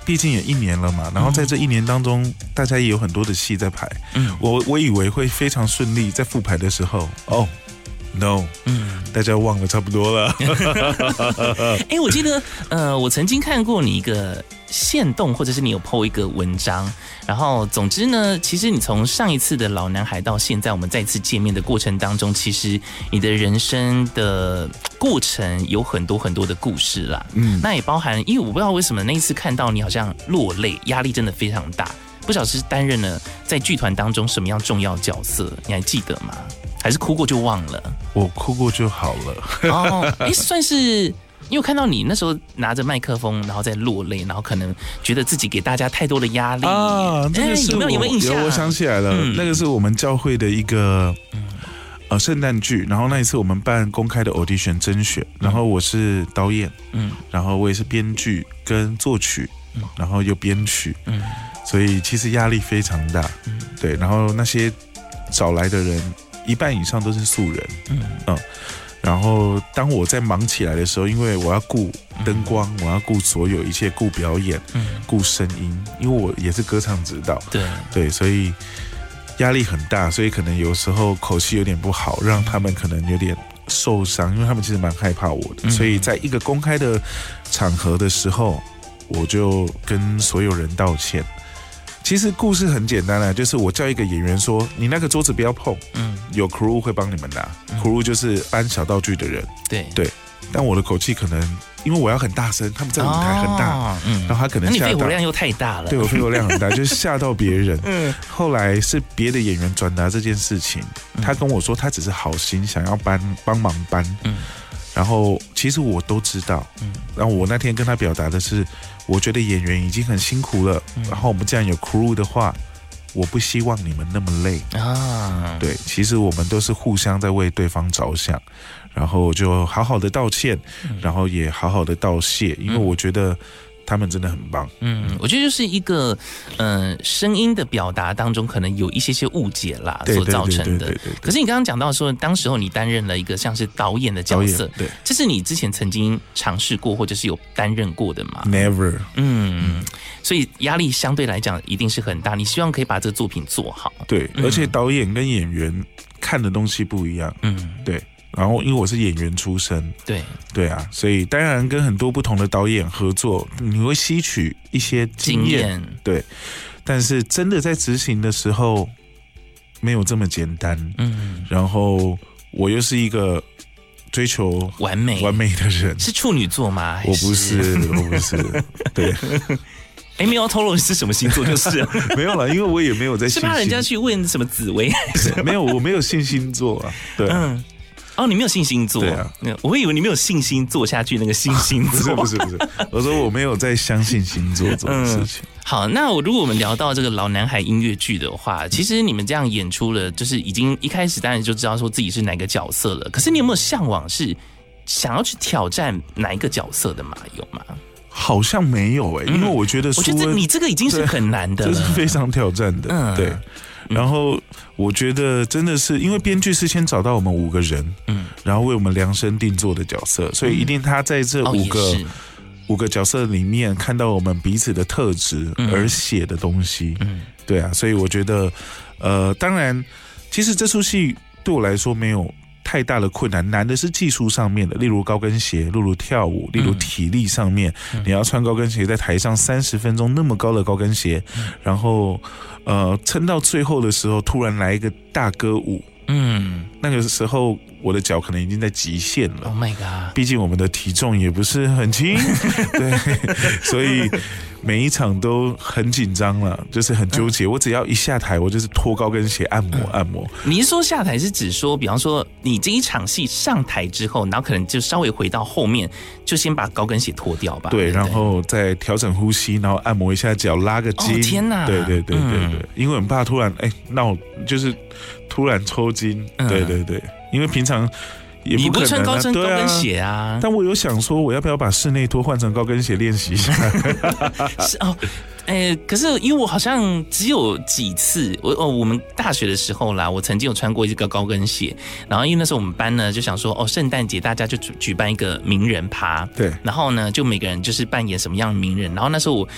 毕竟也1年了嘛，然后在这1年当中，大家也有很多的戏在排。我以为会非常顺利，在复排的时候，No， 大家忘了差不多了。 我记得我曾经看过你一个限动，或者是你有 po 一个文章，然后总之呢，其实你从上一次的老男孩到现在我们再次见面的过程当中，其实你的人生的过程有很多很多的故事啦。那也包含，因为我不知道为什么那一次看到你好像落泪，压力真的非常大，不晓得是担任了在剧团当中什么样重要角色，你还记得吗？还是哭过就忘了？ 我哭过就好了。 算是，因为我看到你那时候拿着麦克风，然后在落泪，然后可能觉得自己给大家太多的压力啊。 那个是有没有印象？ 有，我想起来了，那个是我们教会的一个圣诞剧，然后那一次我们办公开的 audition 甄选，然后我是导演，然后我也是编剧跟作曲，然后又编曲，所以其实压力非常大。对，然后那些找来的人1半以上都是素人，然后当我在忙起来的时候，因为我要顾灯光，我要顾所有一切，顾表演，顾声音，因为我也是歌唱指导，对，所以压力很大，所以可能有时候口气有点不好，让他们可能有点受伤，因为他们其实蛮害怕我的，所以在一个公开的场合的时候，我就跟所有人道歉。其实故事很简单啦，就是我叫一个演员说：“你那个桌子不要碰。”有 crew 会帮你们拿，crew 就是搬小道具的人。对，但我的口气可能因为我要很大声，他们在舞台很大，然后他可能吓到， 那你肺活量又太大了。 对，我肺活量很大，就是吓到别人。后来是别的演员转达这件事情，他跟我说他只是好心想要帮忙搬。然后其实我都知道，然后我那天跟他表达的是，我觉得演员已经很辛苦了，然后我们既然有 crew 的话，我不希望你们那么累啊。对，其实我们都是互相在为对方着想，然后就好好的道歉，然后也好好的道谢，因为我觉得他们真的很棒。 我觉得就是一个声音的表达当中可能有一些误解啦所造成的。可是你刚刚讲到说，当时候你担任了一个像是导演的角色，对，这是你之前曾经尝试过或者是有担任过的吗？ Never。 所以压力相对来讲一定是很大，你希望可以把这个作品做好。 对，而且导演跟演员看的东西不一样。对。然后因为我是演员出身，对啊，所以当然跟很多不同的导演合作，你会吸取一些经验，对。但是真的在执行的时候，没有这么简单。然后我又是一个追求完美的人， 是处女座吗？ 我不是，对。 没有要透露你是什么星座就是了。 没有啦，因为我也没有在信是怕人家去问什么紫微。 没有，我没有信星座啊。对。 你没有信星座？对啊，我会以为你没有信心做下去那个信星座。 不是，我说我没有在相信星座这种事情。 好，那如果我们聊到这个老男孩音乐剧的话，其实你们这样演出了，就是已经一开始当然就知道说自己是哪个角色了。可是你有没有向往是想要去挑战哪一个角色的吗？有吗？ 好像没有因为我觉得你这个已经是很难的了， 这是非常挑战的。对。然后我觉得真的是因为编剧是先找到我们5个人，然后为我们量身定做的角色，所以一定他在这5个角色里面看到我们彼此的特质而写的东西。对啊，所以我觉得当然其实这出戏对我来说没有太大的困难，难的是技术上面的，例如高跟鞋，例如跳舞，例如体力上面，你要穿高跟鞋在台上30分钟那么高的高跟鞋，然后撑到最后的时候突然来一个大歌舞，那个时候我的脚可能已经在极限了。 Oh my god， 毕竟我们的体重也不是很轻。对，所以每一场都很紧张了，就是很纠结。我只要一下台，我就是脱高跟鞋按摩。 你是说下台是指说，比方说你这一场戏上台之后，然后可能就稍微回到后面，就先把高跟鞋脱掉吧？ 对，然后再调整呼吸，然后按摩一下脚，拉个筋。 天哪！ 对，因为很怕突然就是突然抽筋。对，因为平常也不可能、啊、 你不穿高跟鞋啊。 但我有想说，我要不要把室内拖换成高跟鞋练习一下？ 是哦。可是因为我好像只有几次，我们大学的时候啦，我曾经有穿过一个高跟鞋，然后因为那时候我们班呢就想说，圣诞节大家就举办一个名人趴， 对， 然后呢就每个人就是扮演什么样的名人，然后那时候